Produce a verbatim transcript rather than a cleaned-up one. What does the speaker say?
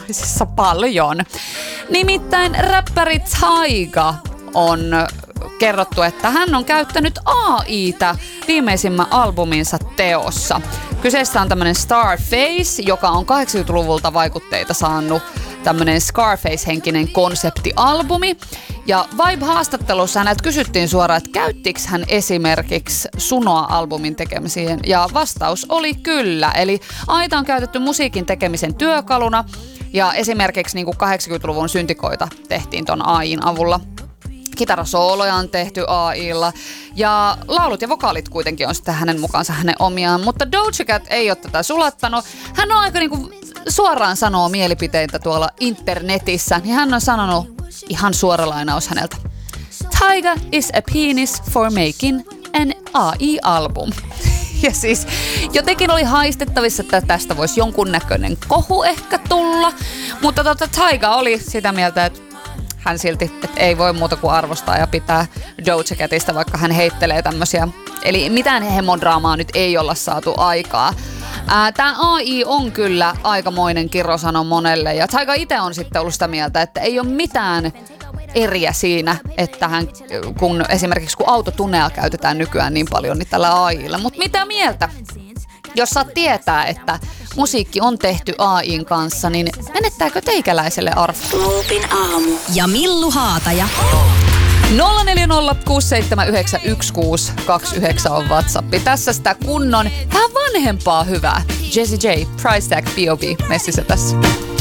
Suomalaisissa paljon. Nimittäin räppäri Tyga on kerrottu, että hän on käyttänyt A I:tä viimeisimmän albuminsa teossa. Kyseessä on tämmönen Starface, joka on kahdeksankymmentäluvulta vaikutteita saanut tämmönen Scarface-henkinen konseptialbumi. Ja Vibe-haastattelussa häneltä kysyttiin suoraan, että käyttikö hän esimerkiksi Sunoa-albumin tekemiseen. Ja vastaus oli kyllä. Eli Aita on käytetty musiikin tekemisen työkaluna. Ja esimerkiksi niin kuin kahdeksankymmentäluvun syntikoita tehtiin ton A I:n avulla. Kitarasooloja on tehty A I:lla ja laulut ja vokaalit kuitenkin on sitten hänen mukaansa hänen omiaan, mutta Doja Cat ei ole tätä sulattanut. Hän on aika niinku suoraan sanoo mielipiteitä tuolla internetissä, niin hän on sanonut ihan suora lainaus häneltä. Tyga is a penis for making an A I-album. Ja siis jotenkin oli haistettavissa, että tästä voisi jonkunnäköinen kohu ehkä tulla, mutta tota, Tyga oli sitä mieltä, että hän silti, että ei voi muuta kuin arvostaa ja pitää Doja Catista, vaikka hän heittelee tämmöisiä. Eli mitään hemodraamaa nyt ei olla saatu aikaa. Tämä A I on kyllä aikamoinen kirosano monelle. Ja Tyga itse on sitten ollut sitä mieltä, että ei ole mitään eriä siinä, että hän, kun esimerkiksi kun autotunea käytetään nykyään niin paljon, niin tällä A I:llä. Mutta mitä mieltä? Jos saat tietää, että musiikki on tehty A I:n kanssa, niin menettääkö teikäläiselle arvo? Loopin aamu. Ja Millu Haataja. nolla neljä nolla kuusi seitsemän yhdeksän yksi kuusi kaksi yhdeksän on WhatsApp. Tässä sitä kunnon, vähän vanhempaa hyvää. Jessie J, Price Tag, P O V, messissä tässä.